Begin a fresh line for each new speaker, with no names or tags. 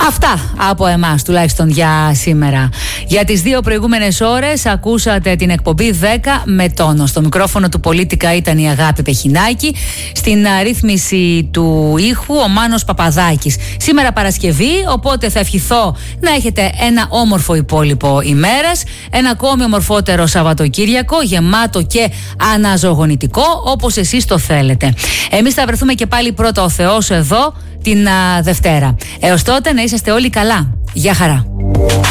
Αυτά από εμάς τουλάχιστον για σήμερα. Για τις 2 προηγούμενες ώρες ακούσατε την εκπομπή 10 με τόνο. Στο μικρόφωνο του Πολίτικα ήταν η Αγάπη Πεχινάκη. Στην ρύθμιση του ήχου ο Μάνος Παπαδάκης. Σήμερα Παρασκευή, οπότε θα ευχηθώ να έχετε ένα όμορφο υπόλοιπο ημέρας. Ένα ακόμη ομορφότερο Σαββατοκύριακο, γεμάτο και αναζωογονητικό, όπως εσείς το θέλετε. Εμείς θα βρεθούμε και πάλι πρώτα ο Θεός εδώ την Δευτέρα. Έως τότε να είσαστε όλοι καλά. Γεια χαρά.